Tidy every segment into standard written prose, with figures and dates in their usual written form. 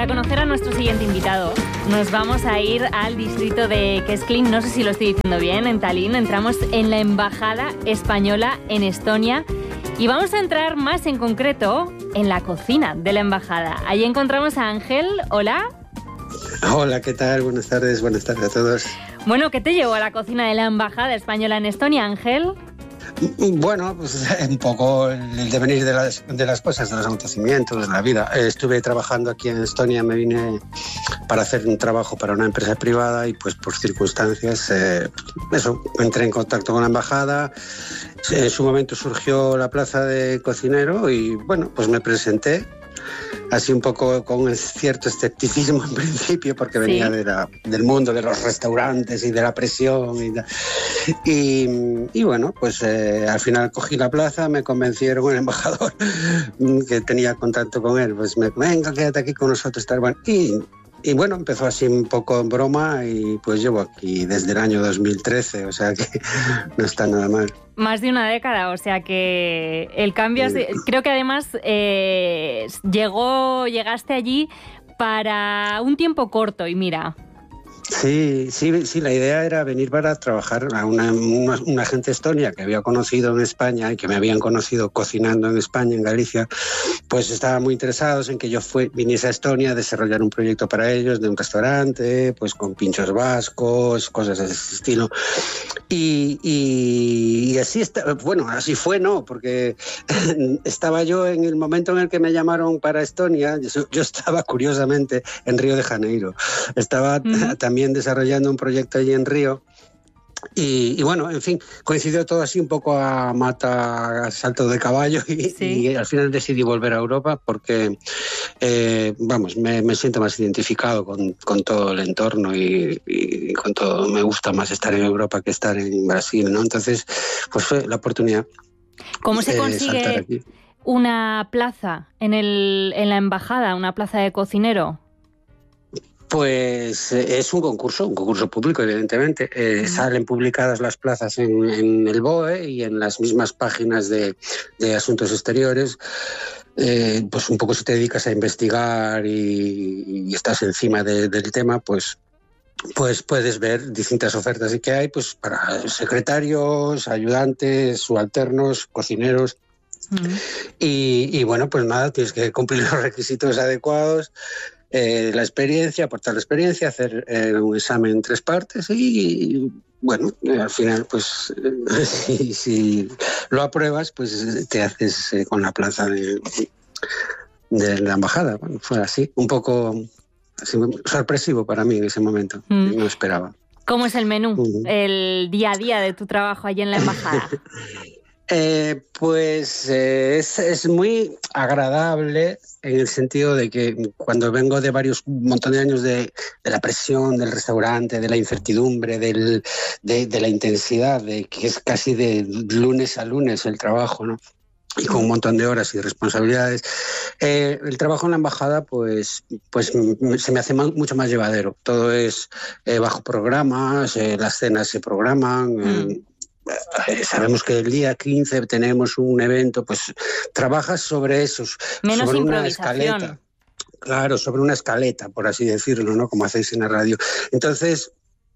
para conocer a nuestro siguiente invitado, nos vamos a ir al distrito de Kesklin, no sé si lo estoy diciendo bien, en Tallinn. Entramos en la Embajada Española en Estonia y vamos a entrar más en concreto en la cocina de la embajada. Allí encontramos a Ángel. Hola. Hola, ¿qué tal? Buenas tardes a todos. Bueno, ¿qué te llevó a la cocina de la Embajada Española en Estonia, Ángel? Bueno, pues un poco el devenir de las cosas, de los acontecimientos, de la vida. Estuve trabajando aquí en Estonia, me vine para hacer un trabajo para una empresa privada y pues por circunstancias, entré en contacto con la embajada. En su momento surgió la plaza de cocinero y bueno, pues me presenté. Así un poco con cierto escepticismo en principio, porque venía del mundo de los restaurantes y de la presión. Y bueno, pues al final cogí la plaza, me convencieron el embajador, que tenía contacto con él, pues venga, quédate aquí con nosotros. Tal. Bueno, y bueno, empezó así un poco en broma y pues llevo aquí desde el año 2013, o sea que no está nada mal. Más de una década, o sea que el cambio... Creo que además llegaste allí para un tiempo corto y mira... Sí, la idea era venir para trabajar a una gente estonia que había conocido en España y que me habían conocido cocinando en España, en Galicia, pues estaban muy interesados en que yo viniese a Estonia a desarrollar un proyecto para ellos de un restaurante, pues con pinchos vascos, cosas de ese estilo. Y así así fue, ¿no? Porque estaba yo en el momento en el que me llamaron para Estonia, yo estaba curiosamente en Río de Janeiro, estaba también desarrollando un proyecto allí en Río y bueno, en fin, coincidió todo así un poco a salto de caballo y al final decidí volver a Europa porque me siento más identificado con todo el entorno y con todo. Me gusta más estar en Europa que estar en Brasil, ¿no? Entonces pues fue la oportunidad. ¿Cómo se consigue una plaza en la embajada, una plaza de cocinero? Pues es un concurso público, evidentemente. Salen publicadas las plazas en el BOE y en las mismas páginas de Asuntos Exteriores. Pues un poco si te dedicas a investigar y estás encima del tema, pues puedes ver distintas ofertas que hay pues para secretarios, ayudantes, subalternos, cocineros. Y bueno, pues nada, tienes que cumplir los requisitos adecuados. La experiencia, aportar la experiencia, hacer un examen en 3 partes y bueno, al final pues si lo apruebas pues te haces con la plaza de la embajada. Bueno, fue así, un poco así, sorpresivo para mí en ese momento, no esperaba. ¿Cómo es el menú, el día a día de tu trabajo allí en la embajada? Es muy agradable en el sentido de que cuando vengo de un montón de años de la presión del restaurante, de la incertidumbre, de la intensidad, de que es casi de lunes a lunes el trabajo, ¿no? Y con un montón de horas y responsabilidades, el trabajo en la embajada pues se me hace mucho más llevadero. Todo es bajo programas, las cenas se programan. Sabemos que el día 15 tenemos un evento, pues trabajas sobre esos, menos sobre una escaleta. Claro, sobre una escaleta, por así decirlo, ¿no? Como hacéis en la radio. Entonces,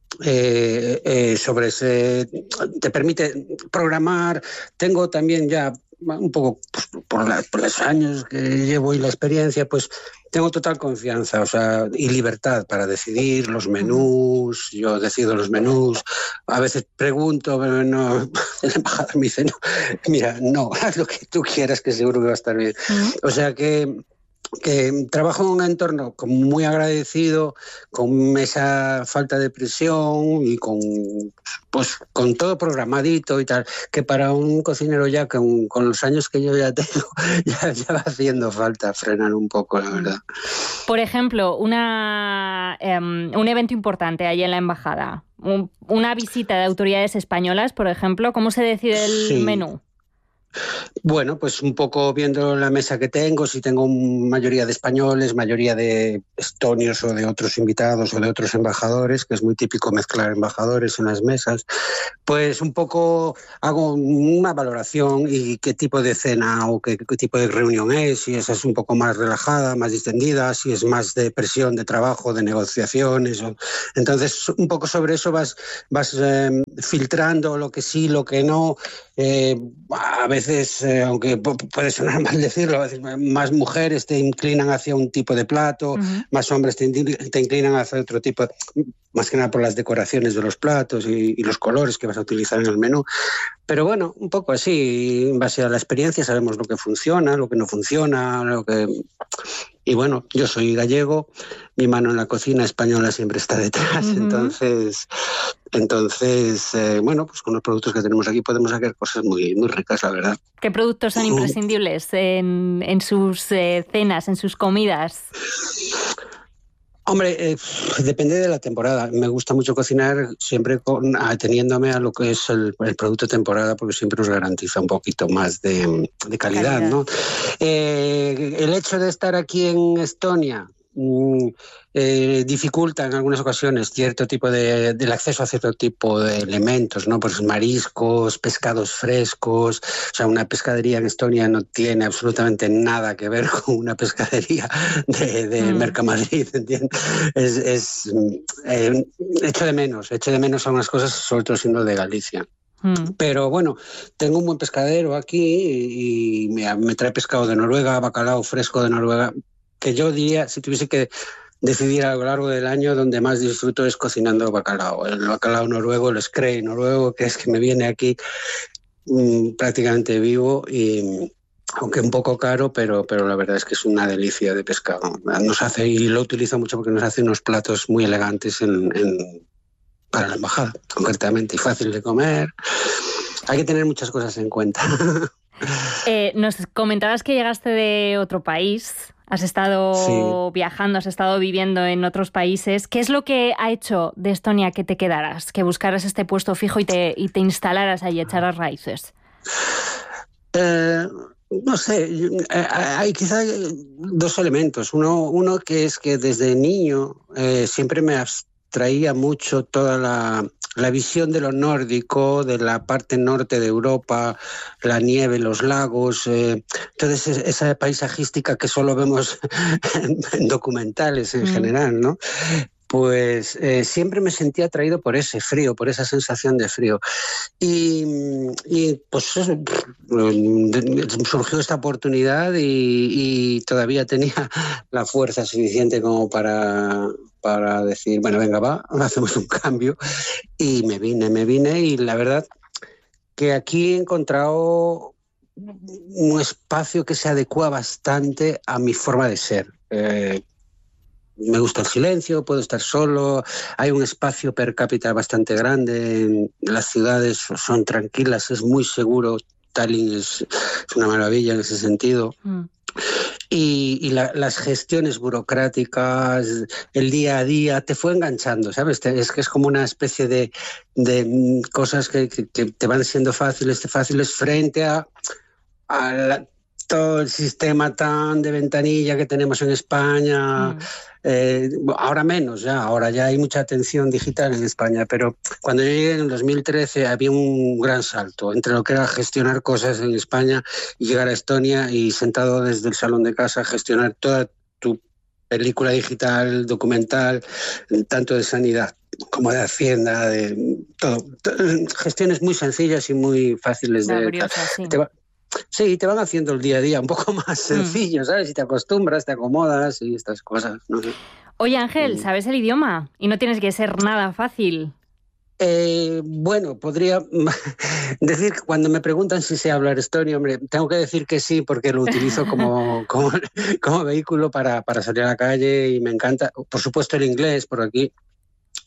sobre ese te permite programar. Tengo también ya un poco pues, por los años que llevo y la experiencia, pues tengo total confianza, o sea, y libertad para decidir los menús. Yo decido los menús. A veces pregunto, pero no, el embajador me dice, no, mira, no, haz lo que tú quieras, que seguro que va a estar bien. O sea que trabajo en un entorno muy agradecido, con esa falta de presión y con todo programadito y tal, que para un cocinero ya con los años que yo ya tengo, ya va haciendo falta frenar un poco, la verdad. Por ejemplo, un evento importante ahí en la embajada, una visita de autoridades españolas, por ejemplo, ¿cómo se decide el menú? Bueno, pues un poco viendo la mesa que tengo, si tengo mayoría de españoles, mayoría de estonios o de otros invitados o de otros embajadores, que es muy típico mezclar embajadores en las mesas, pues un poco hago una valoración y qué tipo de cena o qué tipo de reunión es, si esa es un poco más relajada, más distendida, si es más de presión, de trabajo, de negociaciones. Entonces, un poco sobre eso vas filtrando lo que sí, lo que no. A veces, aunque puede sonar mal decirlo, a veces más mujeres te inclinan hacia un tipo de plato, más hombres te inclinan hacia otro tipo, más que nada por las decoraciones de los platos y los colores que vas a utilizar en el menú. Pero bueno, un poco así, en base a la experiencia sabemos lo que funciona, lo que no funciona, Y bueno, yo soy gallego, mi mano en la cocina española siempre está detrás, entonces bueno, pues con los productos que tenemos aquí podemos hacer cosas muy, muy ricas, la verdad. ¿Qué productos son imprescindibles en sus cenas, en sus comidas? Hombre, depende de la temporada. Me gusta mucho cocinar siempre ateniéndome a lo que es el producto de temporada, porque siempre nos garantiza un poquito más de calidad, ¿no? El hecho de estar aquí en Estonia dificulta en algunas ocasiones cierto tipo del acceso a cierto tipo de elementos, ¿no? Pues mariscos, pescados frescos. O sea, una pescadería en Estonia no tiene absolutamente nada que ver con una pescadería de Mercamadrid, ¿entiendes? Echo de menos algunas cosas, sobre todo siendo de Galicia. Pero bueno, tengo un buen pescadero aquí y me trae pescado de Noruega, bacalao fresco de Noruega, que yo diría, si tuviese que decidir a lo largo del año, donde más disfruto es cocinando bacalao. El bacalao noruego, el skrei noruego, que es que me viene aquí prácticamente vivo, y aunque un poco caro, pero la verdad es que es una delicia de pescado. Y lo utilizo mucho porque nos hace unos platos muy elegantes para la embajada, concretamente, y fácil de comer. Hay que tener muchas cosas en cuenta. Nos comentabas que llegaste de otro país. Has estado viajando, has estado viviendo en otros países. ¿Qué es lo que ha hecho de Estonia que te quedaras, que buscaras este puesto fijo y te instalaras ahí, echaras raíces? No sé, hay quizá dos elementos. Uno que es que desde niño siempre me abstraía mucho toda la visión de lo nórdico, de la parte norte de Europa, la nieve, los lagos, entonces esa paisajística que solo vemos en documentales en general, ¿no? Pues siempre me sentía atraído por ese frío, por esa sensación de frío. Y pues surgió esta oportunidad y todavía tenía la fuerza suficiente como para decir, bueno, venga, hacemos un cambio. Y me vine y la verdad que aquí he encontrado un espacio que se adecua bastante a mi forma de ser. Me gusta el silencio, puedo estar solo, hay un espacio per cápita bastante grande, las ciudades son tranquilas, es muy seguro, Tallinn es una maravilla en ese sentido. Y las gestiones burocráticas, el día a día, te fue enganchando, ¿sabes? Es que es como una especie de cosas que te van siendo fáciles frente a todo el sistema tan de ventanilla que tenemos en España. Ahora menos, ahora ya hay mucha atención digital en España, pero cuando yo llegué en el 2013 había un gran salto entre lo que era gestionar cosas en España y llegar a Estonia y sentado desde el salón de casa gestionar toda tu película digital, documental, tanto de sanidad como de Hacienda, de todo. Gestiones muy sencillas y muy fáciles de... Sí, te van haciendo el día a día un poco más sencillo, ¿sabes? Y te acostumbras, te acomodas y estas cosas, no sé. Oye, Ángel, ¿sabes el idioma? Y no tienes que ser nada fácil. Bueno, podría decir que cuando me preguntan si sé hablar estonio, hombre, tengo que decir que sí, porque lo utilizo como vehículo para salir a la calle y me encanta. Por supuesto el inglés por aquí.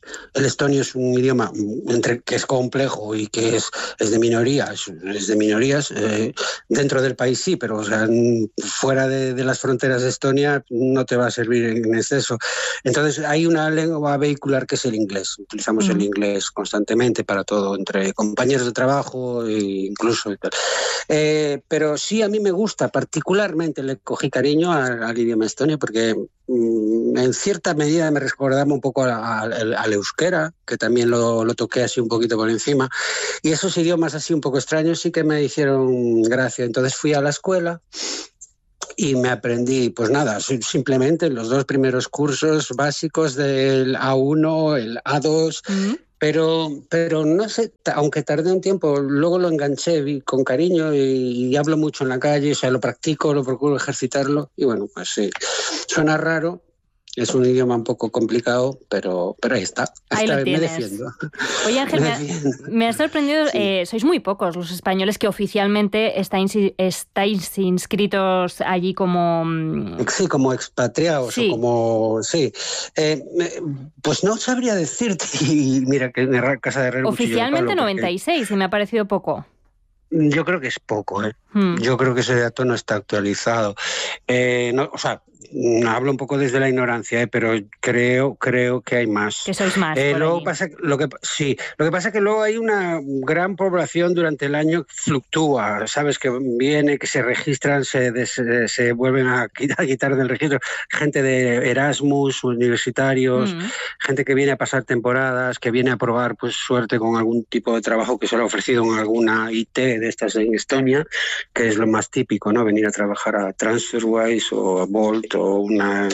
El estonio es un idioma que es complejo y que es de minorías, dentro del país sí, pero o sea, fuera de las fronteras de Estonia no te va a servir en exceso. Entonces hay una lengua vehicular que es el inglés. Utilizamos el inglés constantemente para todo, entre compañeros de trabajo e incluso y tal. Pero sí, a mí me gusta, particularmente le cogí cariño al idioma estonio porque en cierta medida me recordaba un poco al euskera, que también lo toqué así un poquito por encima, y esos idiomas así un poco extraños sí que me hicieron gracia. Entonces fui a la escuela y me aprendí, pues nada, simplemente los 2 primeros cursos básicos del A1, el A2, pero no sé, aunque tardé un tiempo, luego lo enganché, vi con cariño y hablo mucho en la calle, o sea, lo practico, lo procuro ejercitarlo y bueno, pues sí, suena raro. Es un idioma un poco complicado, pero ahí está. Ahí lo tienes. Me defiendo. Oye, Ángel, me ha sorprendido, sí. Sois muy pocos los españoles que oficialmente estáis inscritos allí como... Sí, como expatriados o como... Sí. Pues no sabría decirte, y mira que en Casa de Herrero... Oficialmente 96, y me ha parecido poco. Yo creo que es poco, Yo creo que ese dato no está actualizado. Hablo un poco desde la ignorancia, pero creo que hay más. Que sois más. Lo que pasa es que luego hay una gran población durante el año que fluctúa, sabes, que viene, que se registran, se vuelven a quitar del registro, gente de Erasmus, universitarios, gente que viene a pasar temporadas, que viene a probar pues suerte con algún tipo de trabajo que se le ha ofrecido en alguna IT de estas en Estonia, que es lo más típico, ¿no? Venir a trabajar a TransferWise o a Bolt o una...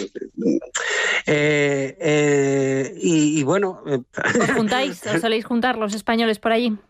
y bueno... ¿Os juntáis? ¿Os soléis juntar los españoles por allí?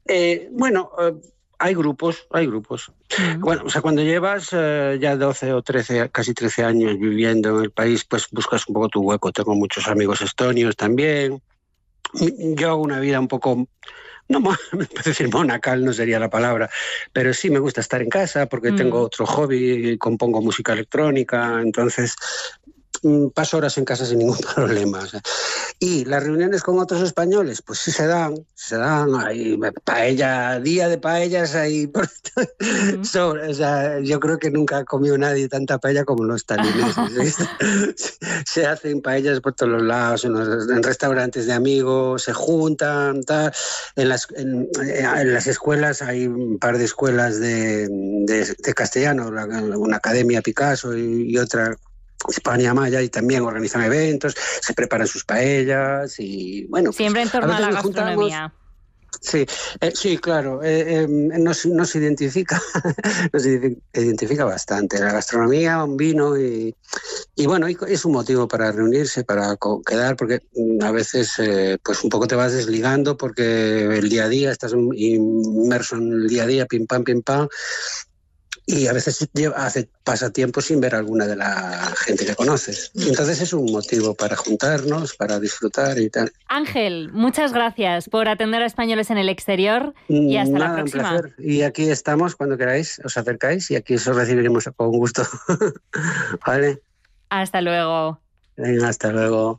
Hay grupos. Bueno, o sea, cuando llevas ya 12 o 13, casi 13 años viviendo en el país, pues buscas un poco tu hueco. Tengo muchos amigos estonios también. Yo hago una vida un poco... No, me puedo decir monacal, no sería la palabra, pero sí me gusta estar en casa porque tengo otro hobby, compongo música electrónica, entonces paso horas en casa sin ningún problema. O sea. Y las reuniones con otros españoles, pues sí se dan, hay paella, día de paellas ahí. O sea, yo creo que nunca ha comido nadie tanta paella como los talineses. Se hacen paellas por todos los lados, en restaurantes de amigos, se juntan, tal. En las escuelas hay un par de escuelas de castellano, una academia Picasso y otra España Maya, y también organizan eventos, se preparan sus paellas y bueno. Siempre en torno a la gastronomía. Sí, claro, nos identifica bastante la gastronomía, un vino y bueno, es un motivo para reunirse, para quedar, porque a veces pues un poco te vas desligando porque el día a día, estás inmerso en el día a día, pim pam, y a veces pasa tiempo sin ver a alguna de la gente que conoces. Y entonces es un motivo para juntarnos, para disfrutar y tal. Ángel, muchas gracias por atender a españoles en el exterior y hasta la próxima. Un placer. Y aquí estamos cuando queráis, os acercáis y aquí os recibiremos con gusto. ¿Vale? Hasta luego. Venga, hasta luego.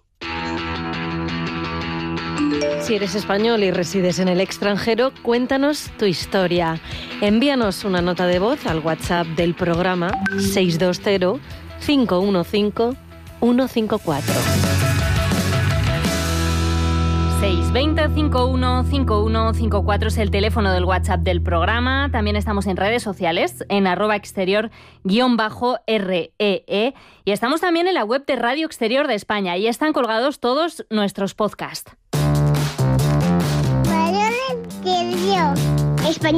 Si eres español y resides en el extranjero, cuéntanos tu historia. Envíanos una nota de voz al WhatsApp del programa 620 515 154. 620-515154 es el teléfono del WhatsApp del programa. También estamos en redes sociales, en @exterior_REE. Y estamos también en la web de Radio Exterior de España. Ahí están colgados todos nuestros podcasts. Radio Exterior España.